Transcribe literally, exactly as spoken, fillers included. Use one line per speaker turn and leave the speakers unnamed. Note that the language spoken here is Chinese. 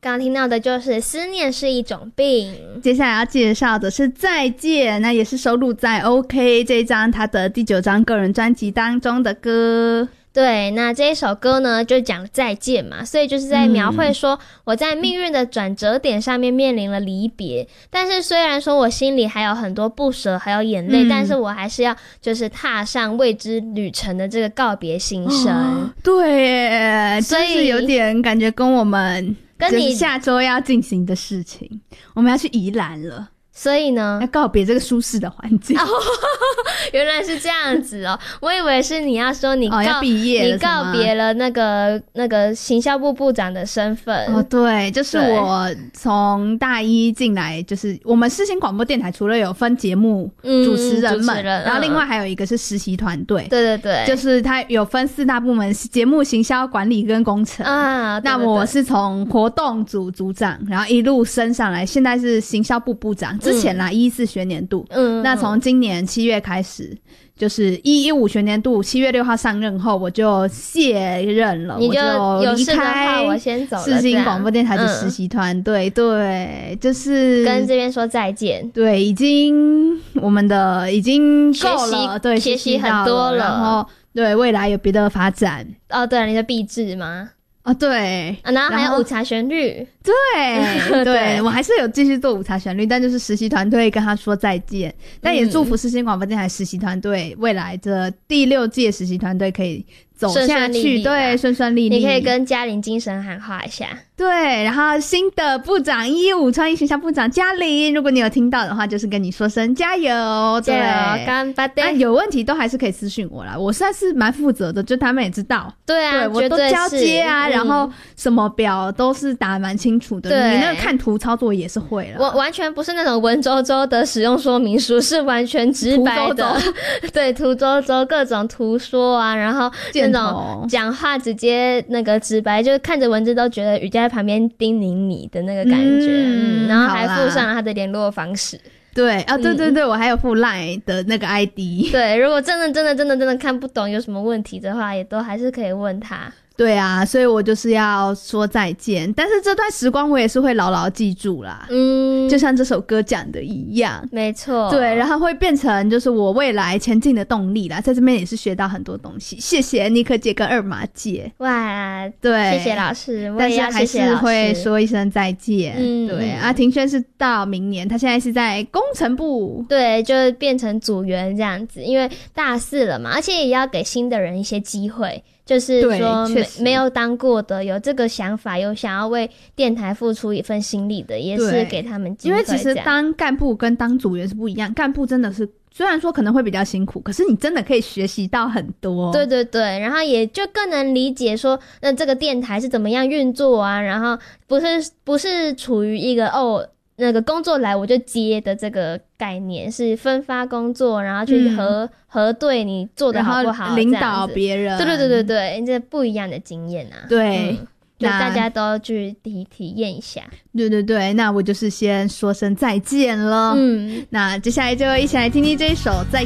刚刚听到的就是思念是一种病。
接下来要介绍的是再见，那也是收录在 OK 这一张他的第九张个人专辑当中的歌。
对，那这一首歌呢就讲再见嘛，所以就是在描绘说我在命运的转折点上面面临了离别，但是虽然说我心里还有很多不舍还有眼泪、嗯、但是我还是要就是踏上未知旅程的这个告别心声、哦、
对耶，所以就是有点感觉跟我们跟你下周要进行的事情，我们要去宜兰了，
所以呢
要告别这个舒适的环境、哦、
原来是这样子哦，我以为是你要说你告、
哦、要毕业了，
你告别了那个那个行销部部长的身份。
哦，对，就是我从大一进来，就是我们世新广播电台除了有分节目主持人们、嗯、人然后另外还有一个是实习团队、嗯、对对对，就是它有分四大部门，节目行销管理跟工程啊。对对对，那我是从活动组组长然后一路升上来，现在是行销部部长，之前啦一四学年度，嗯，那从今年七月开始，就是一一五学年度七月六号上任后，我就卸任了，
你就
我就离开
我先走了
世新广播电台的实习团队、嗯，对，就是
跟这边说再见。
对，已经我们的已经够了，对，
学习很多了，
然后对未来有别的发展。
哦，对了，你的毕制吗？
啊、哦，对、
啊，然后还有午茶旋律，
对对, 对，我还是有继续做午茶旋律，但就是实习团队跟他说再见，但也祝福世新广播电台实习团队未来的第六届实习团队可以走下去，
顺顺利利，
对，顺顺利利。
你可以跟嘉玲精神喊话一下。
对，然后新的部长一一五创意学校部长嘉玲，如果你有听到的话，就是跟你说声加油，对，
加油，干巴爹。
啊，有问题都还是可以私讯我啦，我算是蛮负责的，就他们也知道。
对啊，
对，我都交接啊、嗯，然后什么表都是打蛮清楚的。对，你那个看图操作也是会了。
我完全不是那种文绉绉的使用说明书，是完全直白的。对，图绉绉各种图说啊，然后那种讲话直接那个直白，就是看着文字都觉得瑜伽在旁边叮咛你的那个感觉，嗯，嗯然后还附上了他的联络方式。
对啊，对对对、嗯，我还有附 LINE 的那个 I D。
对，如果真的真的真的真的看不懂有什么问题的话，也都还是可以问他。
对啊，所以我就是要说再见，但是这段时光我也是会牢牢记住啦。嗯，就像这首歌讲的一样，
没错。
对，然后会变成就是我未来前进的动力啦。在这边也是学到很多东西，谢谢尼克姐跟二马姐。
哇，
对，
谢谢老师，我
但是
也要谢谢
还是会说一声再见。
嗯，
对啊，庭轩是到明年，他现在是在工程部，
对，就变成组员这样子，因为大四了嘛，而且也要给新的人一些机会。就是说没没有当过的，有这个想法，有想要为电台付出一份心力的，也是给他们机会。
因为其实当干部跟当组员是不一样，干部真的是虽然说可能会比较辛苦，可是你真的可以学习到很多。
对对对，然后也就更能理解说那这个电台是怎么样运作啊，然后不是不是处于一个哦那个工作来我就接的这个概念，是分发工作，然后去核、嗯、核对你做的好不好，
然后领导别人。
对对对对对，这不一样的经验啊。
对、
嗯，就大家都去体体验一下。
对对对，那我就是先说声再见了。嗯，那接下来就一起来听听这一首再